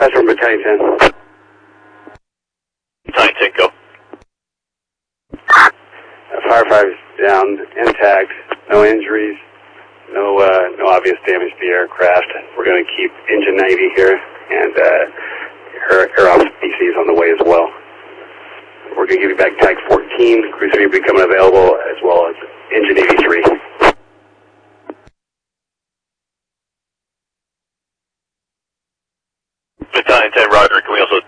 That's from Battalion 10. Battalion 10, go. Firefighters down, intact, no injuries, no obvious damage to the aircraft. We're going to keep Engine 90 here, and Air Ops BC is on the way as well. We're going to give you back Tag 14. Crew 3 will be coming available, as well as Engine 83. Battalion 10, roger. Can we also